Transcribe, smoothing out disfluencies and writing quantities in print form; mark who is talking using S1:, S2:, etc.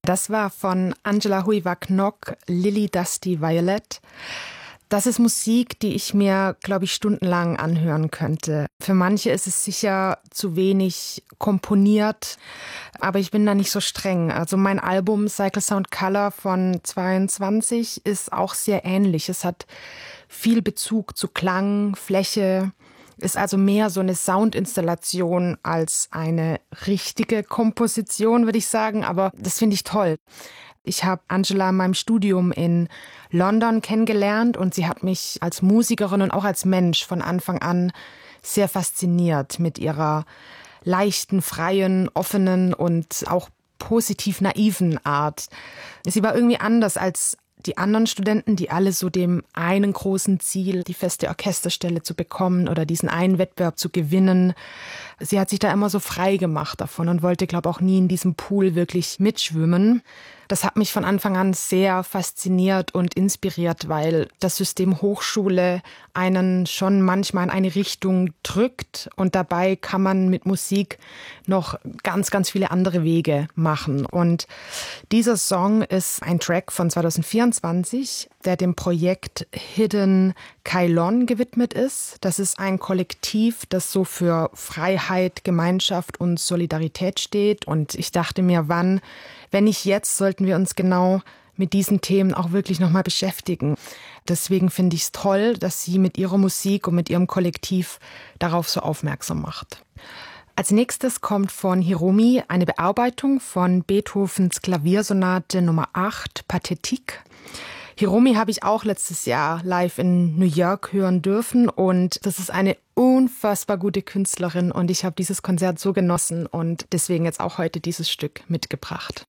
S1: Das war von Angela Huiwak-Nock, Lily Dusty Violet. Das ist Musik, die ich mir, glaube ich, stundenlang anhören könnte. Für manche ist es sicher zu wenig komponiert, aber ich bin da nicht so streng. Also mein Album Cycle Sound Color von 22 ist auch sehr ähnlich. Es hat viel Bezug zu Klang, Fläche, ist also mehr so eine Soundinstallation als eine richtige Komposition, würde ich sagen. Aber das finde ich toll. Ich habe Angela in meinem Studium in London kennengelernt und sie hat mich als Musikerin und auch als Mensch von Anfang an sehr fasziniert mit ihrer leichten, freien, offenen und auch positiv naiven Art. Sie war irgendwie anders als die anderen Studenten, die alle so dem einen großen Ziel, die feste Orchesterstelle zu bekommen oder diesen einen Wettbewerb zu gewinnen. Sie hat sich da immer so frei gemacht davon und wollte, glaube ich, auch nie in diesem Pool wirklich mitschwimmen. Das hat mich von Anfang an sehr fasziniert und inspiriert, weil das System Hochschule einen schon manchmal in eine Richtung drückt und dabei kann man mit Musik noch ganz, ganz viele andere Wege machen. Und dieser Song ist ein Track von 2024, der dem Projekt Hidden Kailon gewidmet ist. Das ist ein Kollektiv, das so für Freiheit, Gemeinschaft und Solidarität steht. Und ich dachte mir, wenn nicht jetzt, sollten wir uns genau mit diesen Themen auch wirklich nochmal beschäftigen. Deswegen finde ich es toll, dass sie mit ihrer Musik und mit ihrem Kollektiv darauf so aufmerksam macht. Als nächstes kommt von Hiromi eine Bearbeitung von Beethovens Klaviersonate Nummer 8, Pathétique. Hiromi habe ich auch letztes Jahr live in New York hören dürfen und das ist eine unfassbar gute Künstlerin und ich habe dieses Konzert so genossen und deswegen jetzt auch heute dieses Stück mitgebracht.